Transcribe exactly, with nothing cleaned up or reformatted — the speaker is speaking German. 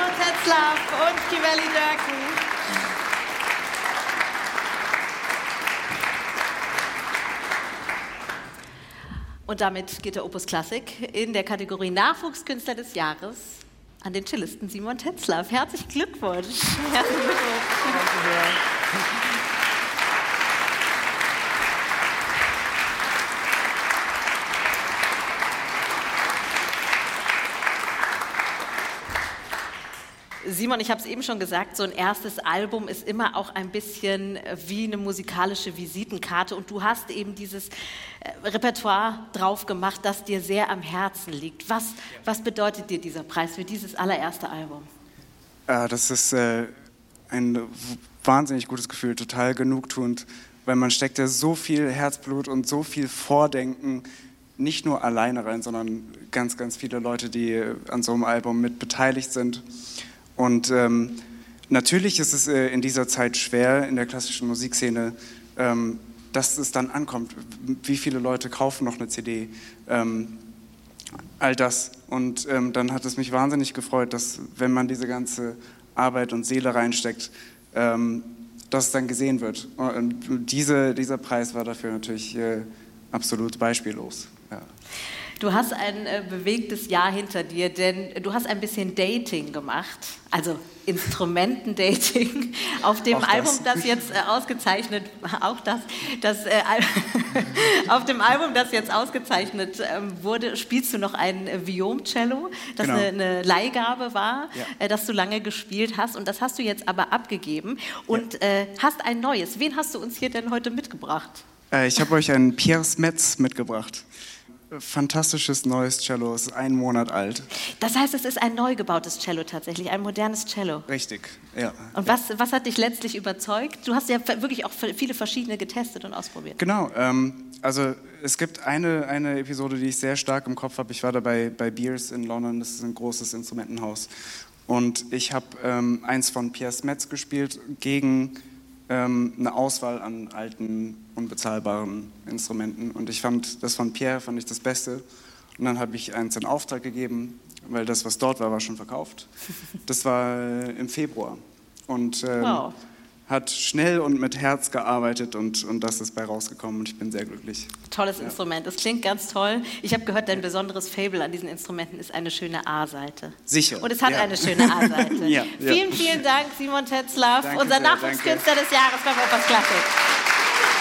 Simon Tetzlaff und Kibeli Dörken. Und damit geht der Opus Klassik in der Kategorie Nachwuchskünstler des Jahres an den Cellisten Simon Tetzlaff. Herzlichen Glückwunsch. Herzlichen Glückwunsch. Danke sehr. Simon, ich habe es eben schon gesagt, so ein erstes Album ist immer auch ein bisschen wie eine musikalische Visitenkarte und du hast eben dieses Repertoire drauf gemacht, das dir sehr am Herzen liegt. Was, was bedeutet dir dieser Preis für dieses allererste Album? Äh, das ist äh, ein wahnsinnig gutes Gefühl, total genugtuend, weil man steckt ja so viel Herzblut und so viel Vordenken nicht nur alleine rein, sondern ganz, ganz viele Leute, die an so einem Album mit beteiligt sind. Und ähm, natürlich ist es äh, in dieser Zeit schwer in der klassischen Musikszene, ähm, dass es dann ankommt. Wie viele Leute kaufen noch eine C D? Ähm, all das. Und ähm, dann hat es mich wahnsinnig gefreut, dass, wenn man diese ganze Arbeit und Seele reinsteckt, ähm, dass es dann gesehen wird. Und diese, dieser Preis war dafür natürlich äh, absolut beispiellos. Ja. Du hast ein äh, bewegtes Jahr hinter dir, denn du hast ein bisschen Dating gemacht, also Instrumentendating auf dem auch Album, das, das jetzt äh, ausgezeichnet, auch das, das äh, auf dem Album, das jetzt ausgezeichnet ähm, wurde, spielst du noch ein äh, Violoncello, das genau. eine, eine Leihgabe war, ja. äh, das du lange gespielt hast und das hast du jetzt aber abgegeben und ja. äh, hast ein neues. Wen hast du uns hier denn heute mitgebracht? Äh, ich habe euch einen Pierre Smets mitgebracht. Fantastisches neues Cello, es ist einen Monat alt. Das heißt, es ist ein neu gebautes Cello tatsächlich, ein modernes Cello. Richtig, ja. Und was, was hat dich letztlich überzeugt? Du hast ja wirklich auch viele verschiedene getestet und ausprobiert. Genau, ähm, also es gibt eine, eine Episode, die ich sehr stark im Kopf habe. Ich war da bei, bei Beers in London, das ist ein großes Instrumentenhaus. Und ich habe ähm, eins von Pierre Smets gespielt gegen ähm, eine Auswahl an alten, unbezahlbaren Instrumenten. Und ich fand, das von Pierre fand ich das Beste. Und dann habe ich eins in Auftrag gegeben, weil das, was dort war, war schon verkauft. Das war äh, im Februar. Und ähm, wow. hat schnell und mit Herz gearbeitet und, und das ist bei rausgekommen und ich bin sehr glücklich. Tolles ja. Instrument, das klingt ganz toll. Ich habe gehört, dein besonderes Faible an diesen Instrumenten ist eine schöne A-Seite. Sicher. Und es hat ja. eine schöne A-Seite. ja. Vielen, vielen Dank, Simon Tetzlaff, danke unser sehr, Nachwuchskünstler danke. des Jahres bei Opus Klassik.